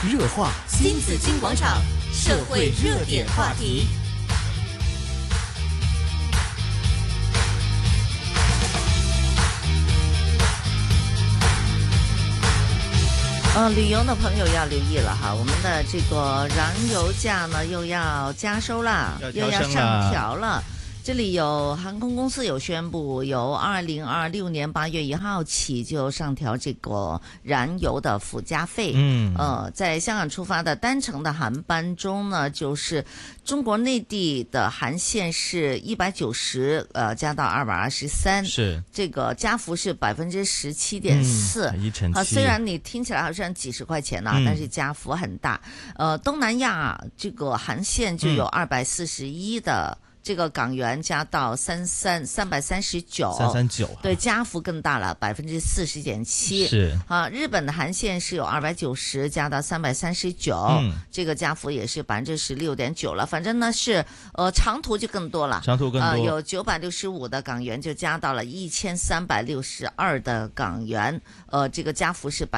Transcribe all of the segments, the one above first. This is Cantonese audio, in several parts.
热话新紫金广场社会热点话题。 旅游的朋友要留意了哈，我们的这个燃油价呢又要加收了，又要上调了。这里有航空公司有宣布，由2026年8月1号起就上调这个燃油的附加费。在香港出发的单程的航班中呢，就是中国内地的航线是190，加到223，是这个加幅是17.4%。虽然你听起来好像几十块钱但是加幅很大。东南亚这个航线就有241的。这个港元加到339，对，加幅更大了，40.7%。是啊，日本的航线是有290加到339，这个加幅也是16.9%了。反正呢是长途就更多了，长途更多，有965的港元就加到了1362的港元，这个加幅是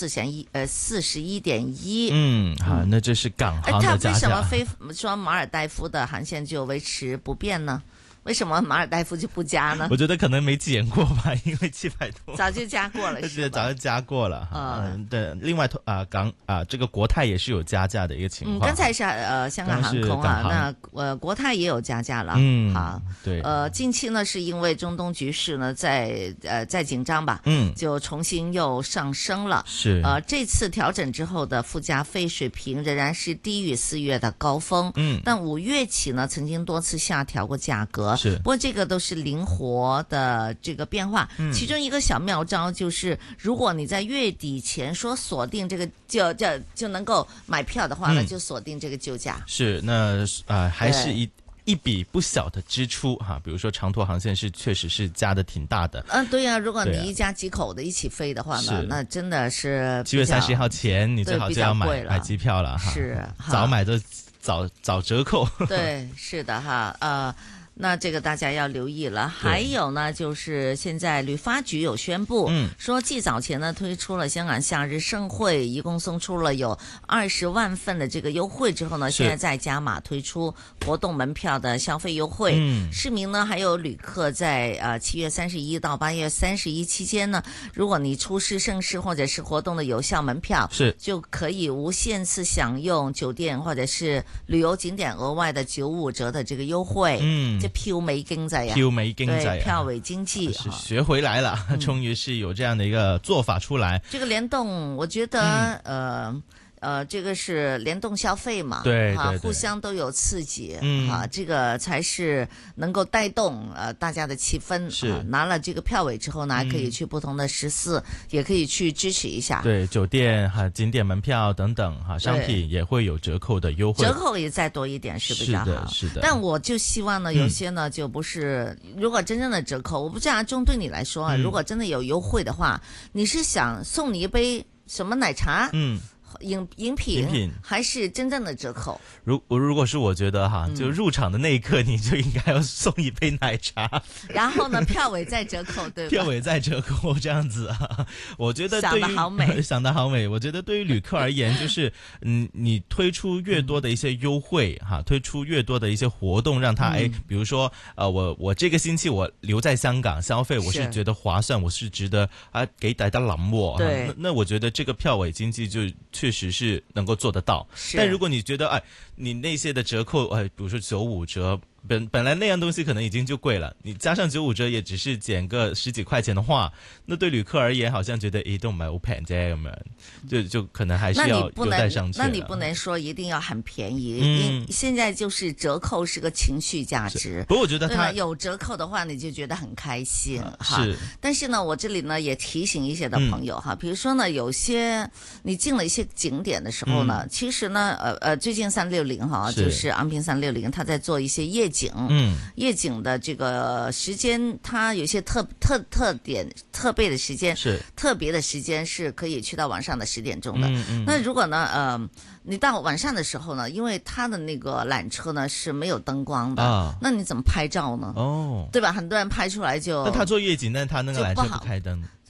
41.1%。 好，那这是港航的加价。 它为什么说马尔代夫的航线就维持不变呢？为什么马尔代夫就不加呢？ 我觉得可能没减过吧，因为700多， 早就加过了，是吧？早就加过了。对。另外这个国泰也是有加价的一个情况。 刚才是香港航空那国泰也有加价了。好，对。近期呢是因为中东局势呢在紧张吧，就重新又上升了。是。这次调整之后的附加费水平仍然是低于4月的高峰。但5月起呢曾经多次下调过价格。是，不过这个都是灵活的这个变化。其中一个小妙招就是，如果你在月底前说锁定这个就能够买票的话呢，就锁定这个旧价。是，那还是一笔不小的支出哈，比如说长途航线确实是加的挺大的。 对呀，如果你一家几口的一起飞的话呢，那真的是 7月31号前，你最好就要买机票了哈。是，早买的早折扣。 对，是的哈，那这个大家要留意了。还有呢，就是现在旅发局有宣布，说继早前呢推出了香港夏日盛会，一共送出了有20万份的这个优惠之后呢，现在再加码推出活动门票的消费优惠。市民呢还有旅客在7月31到8月31期间呢，如果你出示盛事或者是活动的有效门票，就可以无限次享用酒店或者是旅游景点额外的95折的这个优惠。票尾經濟啊，票尾經濟是學回來了，終於是有這樣的一個做法出來。 這個聯動，我覺得這個是聯動消費嘛， 對， 互相都有刺激，這個才是能夠帶動大家的氣氛。是拿了這個票尾之後呢，可以去不同的14，也可以去支持一下。 對，酒店景點門票等等商品也會有折扣的優惠， 折扣也再多一點是比較好。是的。但我就希望呢，有些呢就不是，如果真正的折扣，我不知道中對你來說如果真的有優惠的話，你是想送你一杯什麼奶茶？飲品還是真正的折扣？ 如果是我覺得就入場的那一刻你就應該要送一杯奶茶， 然後呢票尾再折扣，對吧？ 票尾再折扣這樣子我覺得對於想得好美， 想得好美。我覺得對於旅客而言，就是你推出越多的一些優惠推出越多的一些活動，讓他比如說我這個星期我留在香港消費，我是覺得划算，我是值得給大家諗我。對，那我覺得這個票尾經濟就確實是能夠做得到。但如果你覺得你那些的折扣比如說95折，本來那樣東西可能已經就貴了，你加上95折也只是減個10幾塊錢的話，那對旅客而言好像覺得都唔係好平啫咁樣，就可能還是要有待商榷。 那你不能說一定要很便宜，現在就是折扣是個情緒價值。 不過我覺得它有折扣的話你就覺得很開心是。但是呢我這裡呢也提醒一些的朋友比如說呢有些你進了一些景點的時候呢，其實呢最近360就是昂坪360它在做一些夜景，夜景的這個時間，它有些特別的時間，是特別的時間是可以去到晚上的10點鐘的。那如果呢，你到晚上的時候呢，因為它的那個纜車呢是沒有燈光的，那你怎麼拍照呢？對吧？很多人拍出來就， 那他做夜景，但他那個纜車不開燈。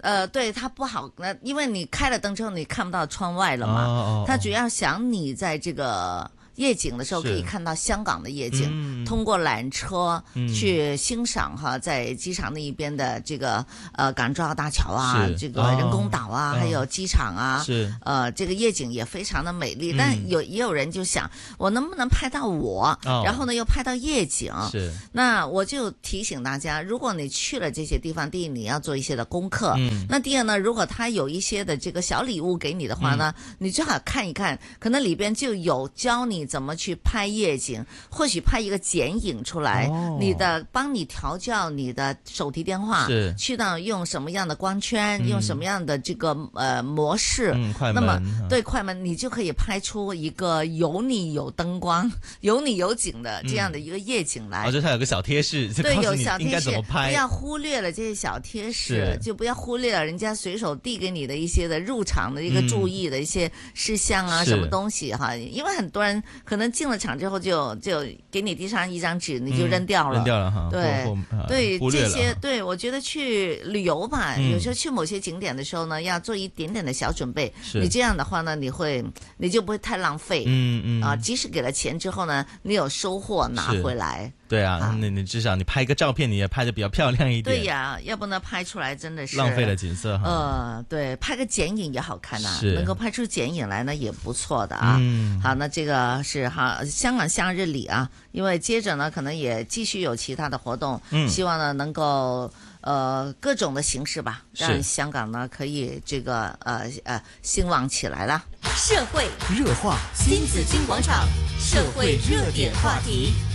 对，它不好，因为你开了灯之后，你看不到窗外了嘛。它主要想你在这个夜景的时候可以看到香港的夜景，通过缆车去欣赏哈，在机场那一边的这个港珠澳大桥啊，这个人工岛啊，还有机场啊，这个夜景也非常的美丽。但也有人就想，我能不能拍到我，然后呢又拍到夜景？那我就提醒大家，如果你去了这些地方，第一你要做一些的功课，那第二呢，如果他有一些的这个小礼物给你的话呢，你最好看一看，可能里边就有教你怎么去拍夜景，或许拍一个剪影出来，帮你调教你的手提电话，去到用什么样的光圈，用什么样的这个模式，那么对快门，你就可以拍出一个有你有灯光、有你有景的这样的一个夜景来。 就它有个小贴士， 对，有小贴士， 不要忽略了这些小贴士，就不要忽略了人家随手递给你的一些的入场的一个注意的一些事项啊，什么东西哈，因为很多人可能进了场之后就给你递上一张纸，你就扔掉了， 哈。 对，这些对我觉得去旅游吧，有时候去某些景点的时候呢，要做一点点的小准备。你这样的话呢，你就不会太浪费。即使给了钱之后呢，你有收获拿回来。 对啊，你至少你拍一个照片，你也拍得比较漂亮一点。 对呀，要不呢拍出来真的是浪费了景色哈。 对，拍个剪影也好看呐，能够拍出剪影来呢也不错的啊。好，那这个是香港夏日礼啊，因为接着呢可能也继续有其他的活动，希望呢能够各种的形式吧，让香港呢可以这个兴旺起来了。 社会热话，新紫金广场，社会热点话题。